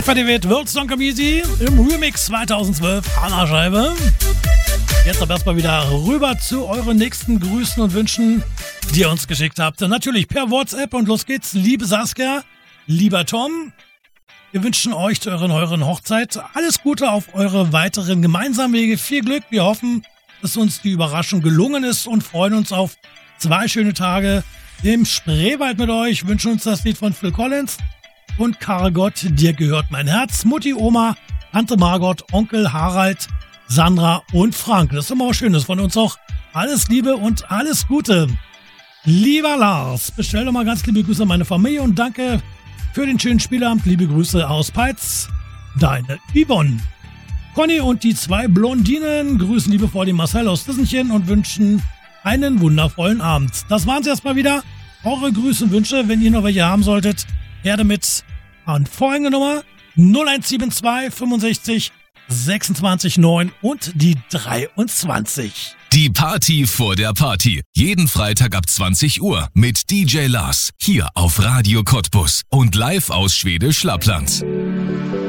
FADW World Song Community im Remix 2012 Hammerscheibe. Jetzt aber erstmal wieder rüber zu euren nächsten Grüßen und Wünschen, die ihr uns geschickt habt. Natürlich per WhatsApp und los geht's. Liebe Saskia, lieber Tom, wir wünschen euch zu euren Hochzeit alles Gute auf eure weiteren gemeinsamen Wege. Viel Glück. Wir hoffen, dass uns die Überraschung gelungen ist und freuen uns auf 2 schöne Tage im Spreewald mit euch. Wünschen uns das Lied von Phil Collins und Karl Gott, dir gehört mein Herz. Mutti, Oma, Tante Margot, Onkel Harald, Sandra und Frank. Das ist immer was Schönes von uns auch. Alles Liebe und alles Gute. Lieber Lars, bestell doch mal ganz liebe Grüße an meine Familie und danke für den schönen Spielabend. Liebe Grüße aus Peitz. Deine Yvonne. Conny und die 2 Blondinen grüßen liebevoll den Marcel aus Dissenchen und wünschen einen wundervollen Abend. Das waren's erstmal wieder. Eure Grüße und Wünsche, wenn ihr noch welche haben solltet, her damit an folgende Nummer 0172 65 26 9 und die 23. Die Party vor der Party. Jeden Freitag ab 20 Uhr mit DJ Lars. Hier auf Radio Cottbus und live aus Schwedisch Lappland.